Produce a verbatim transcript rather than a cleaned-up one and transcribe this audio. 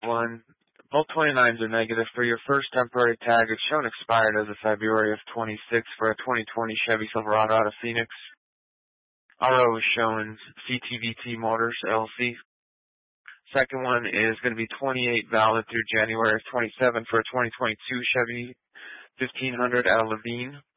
one. Both twenty-nines are negative. For your first temporary tag, it's shown expired as of February of twenty-six for a twenty twenty Chevy Silverado out of Phoenix. R O is showing C T V T Motors, L L C. Second one is going to be twenty-eight, valid through January of twenty-seven for a twenty twenty-two Chevy fifteen hundred out of Levine.